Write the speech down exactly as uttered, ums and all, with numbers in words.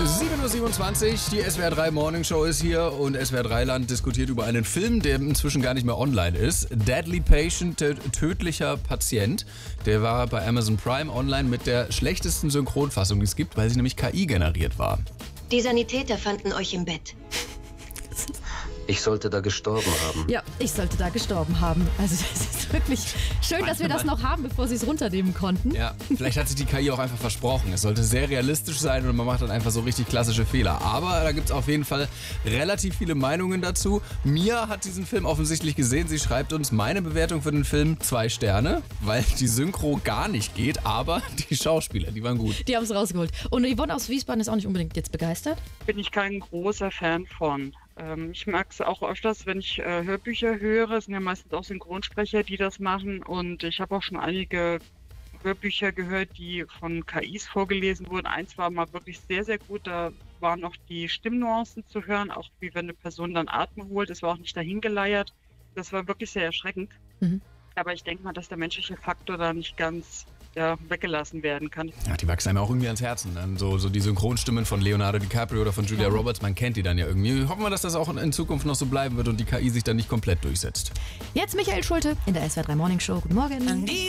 sieben Uhr siebenundzwanzig, die S W R drei Morning Show ist hier und S W R drei Land diskutiert über einen Film, der inzwischen gar nicht mehr online ist. Deadly Patient, tödlicher Patient. Der war bei Amazon Prime online mit der schlechtesten Synchronfassung, die es gibt, weil sie nämlich K I generiert war. Die Sanitäter fanden euch im Bett. Ich sollte da gestorben haben. Ja, ich sollte da gestorben haben. Also das ist wirklich schön, dass wir das noch haben, bevor sie es runternehmen konnten. Ja, vielleicht hat sich die K I auch einfach versprochen. Es sollte sehr realistisch sein und man macht dann einfach so richtig klassische Fehler. Aber da gibt es auf jeden Fall relativ viele Meinungen dazu. Mia hat diesen Film offensichtlich gesehen. Sie schreibt uns, meine Bewertung für den Film zwei Sterne, weil die Synchro gar nicht geht, aber die Schauspieler, die waren gut. Die haben es rausgeholt. Und Yvonne aus Wiesbaden ist auch nicht unbedingt jetzt begeistert. Bin ich kein großer Fan von. Ich mag es auch öfters, wenn ich äh, Hörbücher höre. Es sind ja meistens auch Synchronsprecher, die das machen. Und ich habe auch schon einige Hörbücher gehört, die von K Is vorgelesen wurden. Eins war mal wirklich sehr, sehr gut. Da waren auch die Stimmnuancen zu hören, auch wie wenn eine Person dann Atem holt. Es war auch nicht dahingeleiert. Das war wirklich sehr erschreckend. Mhm. Aber ich denke mal, dass der menschliche Faktor da nicht ganz ja, weggelassen werden kann. Ja, die wachsen einem auch irgendwie ans Herzen. Dann so, so die Synchronstimmen von Leonardo DiCaprio oder von Julia Roberts, man kennt die dann ja irgendwie. Hoffen wir, dass das auch in Zukunft noch so bleiben wird und die K I sich dann nicht komplett durchsetzt. Jetzt Michael Schulte in der S W R drei Morning Show. Guten Morgen.